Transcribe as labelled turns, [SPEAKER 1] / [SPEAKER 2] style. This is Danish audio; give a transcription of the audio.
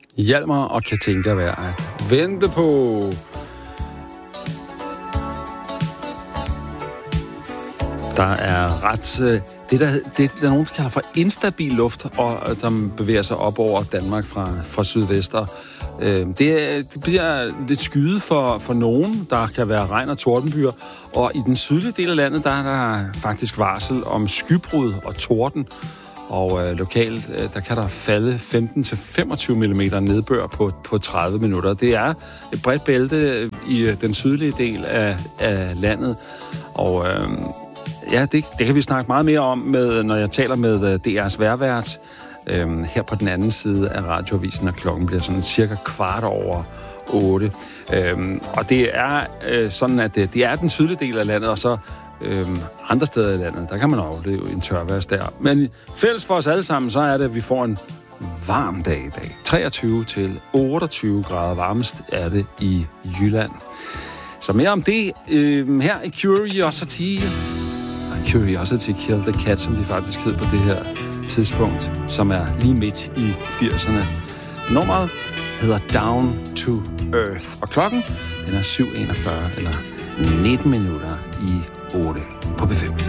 [SPEAKER 1] Hjalmar og Katinka værd at vente på. Der er ret... Det der nogen kalder for instabil luft, og som bevæger sig op over Danmark fra sydvester. Det bliver lidt skyet for nogen. Der kan være regn og tordenbyer. Og i den sydlige del af landet, der er der faktisk varsel om skybrud og torden. Og lokalt, der kan der falde 15-25 mm nedbør på 30 minutter. Det er et bredt bælte i den sydlige del af landet. Og ja, det kan vi snakke meget mere om, når jeg taler med DR's vejrvært her på den anden side af radioavisen, og klokken bliver sådan cirka 8:15. Og det er sådan, at det er den sydlige del af landet, og så andre steder i landet, der kan man opleve en tørvejrs der. Men fælles for os alle sammen, så er det, at vi får en varm dag i dag. 23 til 28 grader varmest er det i Jylland. Så mere om det her i Curiosity Kill the Cat, som de faktisk hed på det her tidspunkt, som er lige midt i 80'erne. Nummeret hedder Down to Earth, og klokken den er 7:41 eller 19 minutter i 8 på B5.